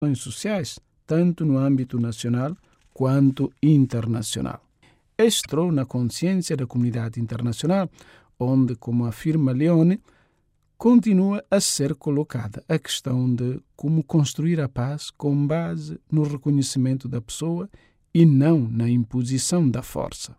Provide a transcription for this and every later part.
sociais, tanto no âmbito nacional quanto internacional. Entrou na consciência da comunidade internacional, onde, como afirma Leone, continua a ser colocada a questão de como construir a paz com base no reconhecimento da pessoa e não na imposição da força.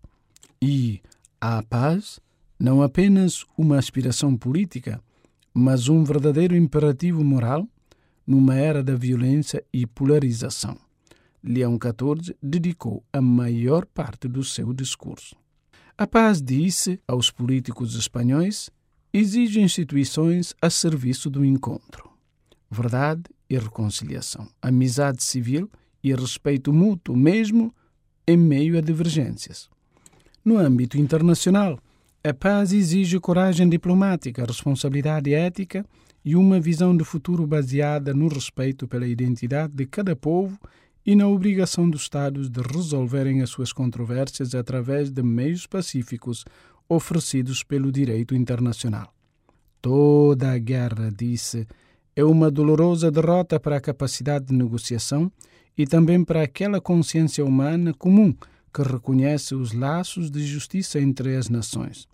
E a paz não apenas uma aspiração política, mas um verdadeiro imperativo moral numa era da violência e polarização. Leão XIV dedicou a maior parte do seu discurso. A paz, disse aos políticos espanhóis, exige instituições a serviço do encontro, verdade e reconciliação, amizade civil e respeito mútuo, mesmo em meio a divergências. No âmbito internacional, a paz exige coragem diplomática, responsabilidade ética e uma visão de futuro baseada no respeito pela identidade de cada povo e na obrigação dos Estados de resolverem as suas controvérsias através de meios pacíficos oferecidos pelo direito internacional. Toda a guerra, disse, é uma dolorosa derrota para a capacidade de negociação e também para aquela consciência humana comum que reconhece os laços de justiça entre as nações.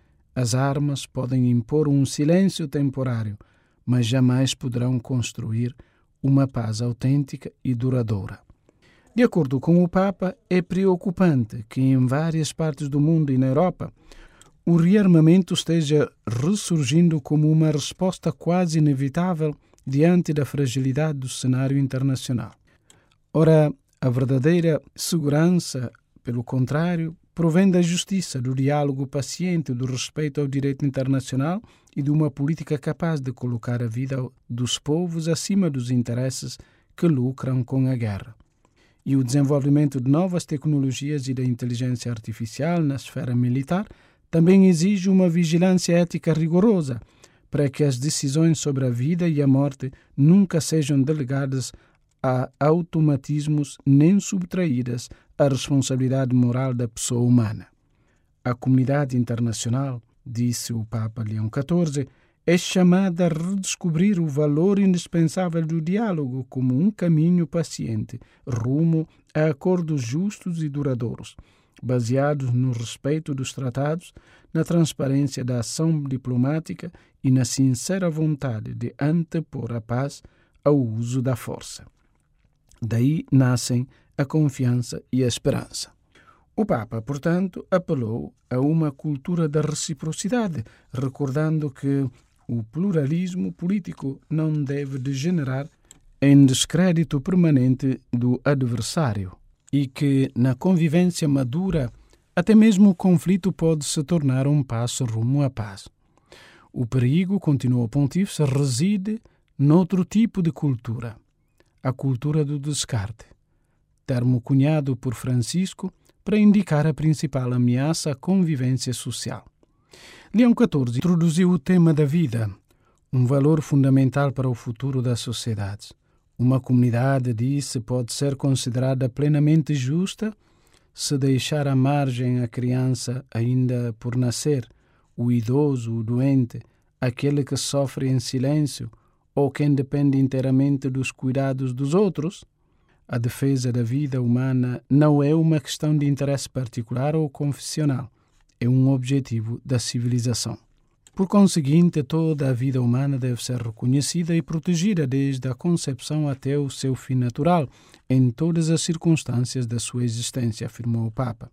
As armas podem impor um silêncio temporário, mas jamais poderão construir uma paz autêntica e duradoura. De acordo com o Papa, é preocupante que em várias partes do mundo e na Europa o rearmamento esteja ressurgindo como uma resposta quase inevitável diante da fragilidade do cenário internacional. Ora, a verdadeira segurança, pelo contrário, provém da justiça, do diálogo paciente, do respeito ao direito internacional e de uma política capaz de colocar a vida dos povos acima dos interesses que lucram com a guerra. E o desenvolvimento de novas tecnologias e da inteligência artificial na esfera militar também exige uma vigilância ética rigorosa para que as decisões sobre a vida e a morte nunca sejam delegadas a automatismos nem subtraídas à responsabilidade moral da pessoa humana. A comunidade internacional, disse o Papa Leão XIV, é chamada a redescobrir o valor indispensável do diálogo como um caminho paciente rumo a acordos justos e duradouros, baseados no respeito dos tratados, na transparência da ação diplomática e na sincera vontade de antepor a paz ao uso da força. Daí nascem a confiança e a esperança. O Papa, portanto, apelou a uma cultura da reciprocidade, recordando que o pluralismo político não deve degenerar em descrédito permanente do adversário e que, na convivência madura, até mesmo o conflito pode se tornar um passo rumo à paz. O perigo, continuou o Pontífice, reside noutro tipo de cultura, a cultura do descarte, termo cunhado por Francisco para indicar a principal ameaça à convivência social. Leão XIV introduziu o tema da vida, um valor fundamental para o futuro das sociedades. Uma comunidade, disse, pode ser considerada plenamente justa se deixar à margem a criança ainda por nascer, o idoso, o doente, aquele que sofre em silêncio ou quem depende inteiramente dos cuidados dos outros. A defesa da vida humana não é uma questão de interesse particular ou confessional, é um objetivo da civilização. Por conseguinte, toda a vida humana deve ser reconhecida e protegida desde a concepção até o seu fim natural, em todas as circunstâncias da sua existência, afirmou o Papa.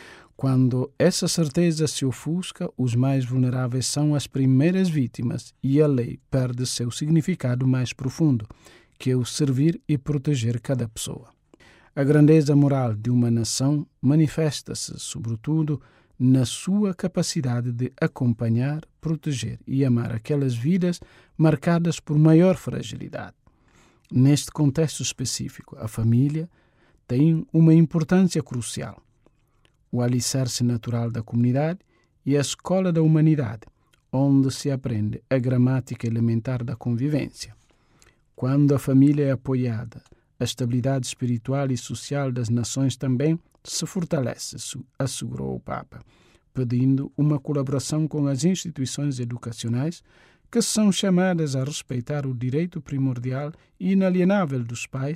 Quando essa certeza se ofusca, os mais vulneráveis são as primeiras vítimas e a lei perde seu significado mais profundo, que é o servir e proteger cada pessoa. A grandeza moral de uma nação manifesta-se, sobretudo, na sua capacidade de acompanhar, proteger e amar aquelas vidas marcadas por maior fragilidade. Neste contexto específico, a família tem uma importância crucial. O alicerce natural da comunidade e a escola da humanidade, onde se aprende a gramática elementar da convivência. Quando a família é apoiada, a estabilidade espiritual e social das nações também se fortalece, assegurou o Papa, pedindo uma colaboração com as instituições educacionais que são chamadas a respeitar o direito primordial e inalienável dos pais